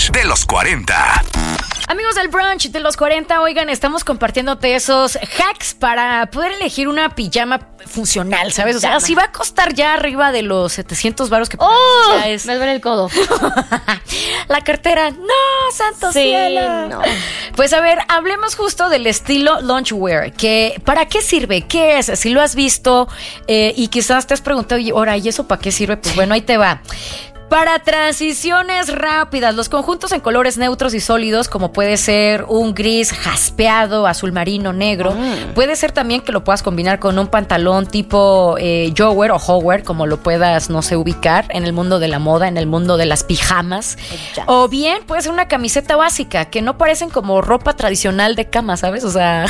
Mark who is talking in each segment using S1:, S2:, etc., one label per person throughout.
S1: brunch de los 40.
S2: Amigos del brunch de los 40, oigan, estamos compartiéndote esos hacks para poder elegir una pijama funcional, ¿sabes? O sea, si va a costar ya arriba de los 700 varos que
S3: ya es... me duele el codo.
S2: La cartera, no, santo cielo. No. Pues a ver, hablemos justo del estilo loungewear, que ¿para qué sirve? ¿Qué es? Si lo has visto y quizás te has preguntado, ahora, ¿y eso para qué sirve? Pues bueno, ahí te va. Para transiciones rápidas, los conjuntos en colores neutros y sólidos, como puede ser un gris jaspeado, azul marino, negro. Puede ser también que lo puedas combinar con un pantalón tipo jogger o hogwear, como lo puedas, no sé, ubicar en el mundo de la moda, en el mundo de las pijamas. O bien puede ser una camiseta básica, que no parecen como ropa tradicional de cama, ¿sabes? O sea,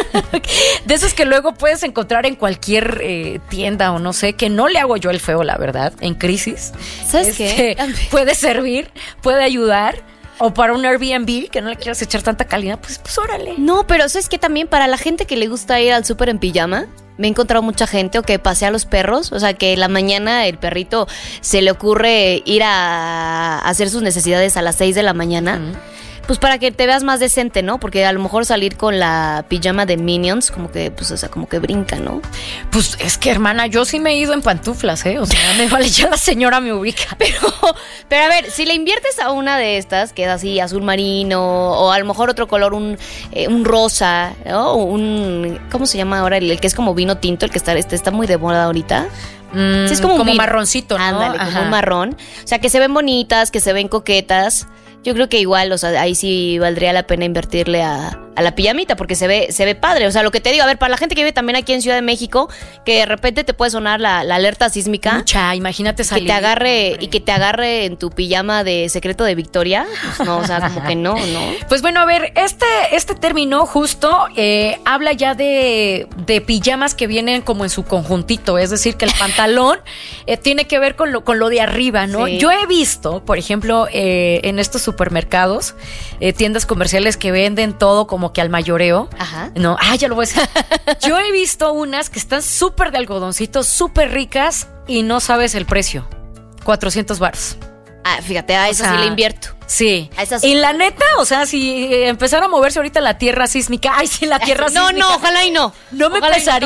S2: de esos que luego puedes encontrar en cualquier tienda o no sé, que no le hago yo el feo, la verdad, en crisis.
S3: ¿Sabes qué?
S2: Puede servir, puede ayudar. O para un Airbnb, que no le quieras echar tanta calidad, pues órale.
S3: No, pero ¿sabes qué? También para la gente que le gusta ir al súper en pijama, me he encontrado mucha gente o que pasea a los perros, o sea, que en la mañana el perrito se le ocurre ir a hacer sus necesidades a las 6 de la mañana. Pues para que te veas más decente, ¿no? Porque a lo mejor salir con la pijama de Minions, como que, pues, o sea, como que brinca, ¿no?
S2: Pues es que, hermana, yo sí me he ido en pantuflas, ¿eh? O sea, me vale, ya la señora me ubica.
S3: Pero a ver, si le inviertes a una de estas, que es así, azul marino, o a lo mejor otro color, un rosa, ¿no? ¿Cómo se llama ahora? El que es como vino tinto, el que está muy de moda ahorita.
S2: Sí, es como marroncito, ¿no?
S3: Ándale, como un marrón. O sea, que se ven bonitas, que se ven coquetas. Yo creo que igual, o sea, ahí sí valdría la pena invertirle a la pijamita, porque se ve padre. O sea, lo que te digo, a ver, para la gente que vive también aquí en Ciudad de México, que de repente te puede sonar la alerta sísmica.
S2: Mucha, imagínate salir.
S3: Que te agarre en tu pijama de Secreto de Victoria. Pues no, o sea, como que no.
S2: Pues bueno, a ver, este término justo habla ya de pijamas que vienen como en su conjuntito. Es decir, que el pantalón tiene que ver con lo de arriba, ¿no? Sí. Yo he visto, por ejemplo, en estos supermercados, tiendas comerciales que venden todo como que al mayoreo.
S3: Ajá.
S2: No, ya lo voy a decir. Yo he visto unas que están súper de algodoncito, súper ricas y no sabes el precio. 400 baros.
S3: Fíjate, a esa sí le invierto.
S2: Sí.
S3: A esa sí.
S2: Y la neta, o sea, si empezara a moverse ahorita la tierra sísmica, la tierra sísmica.
S3: No, ojalá y no.
S2: No me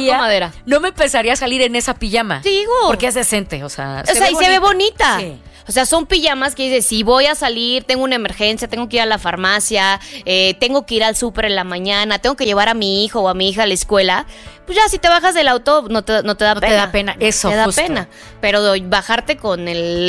S2: pesaría salir en esa pijama.
S3: Digo.
S2: Porque es decente, o sea.
S3: Se ve bonita. Sí. O sea, son pijamas que dices, si voy a salir, tengo una emergencia, tengo que ir a la farmacia, tengo que ir al súper en la mañana, tengo que llevar a mi hijo o a mi hija a la escuela, pues ya si te bajas del auto no te da pena.
S2: Te da pena, eso.
S3: Te da pena. Pero bajarte con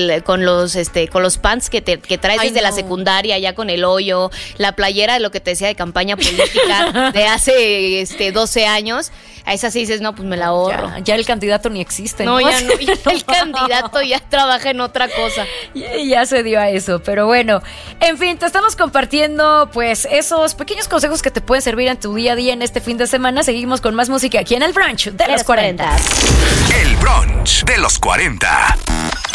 S3: los pants que traes desde la secundaria, ya con el hoyo, la playera de lo que te decía de campaña política de hace 12 años, a esa sí dices, no, pues me la ahorro.
S2: Ya el candidato ni existe.
S3: No, ya no. El candidato ya trabaja en otra cosa.
S2: Ya se dio a eso, pero bueno, en fin, te estamos compartiendo pues esos pequeños consejos que te pueden servir en tu día a día en este fin de semana. Seguimos con más música aquí en el brunch de los 40.
S1: El brunch de los 40.